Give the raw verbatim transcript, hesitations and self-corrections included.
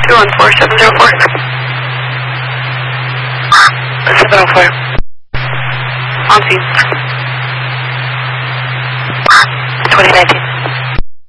two one four, seven zero four. seven oh four. On scene. twenty nineteen.